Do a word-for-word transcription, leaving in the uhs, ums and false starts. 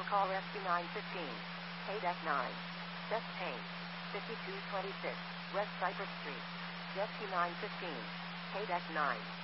call Rescue nine fifteen. Paydeck nine. Chest pain. fifty-two twenty-six. West Cypress Street. Rescue nine fifteen. Paydeck nine.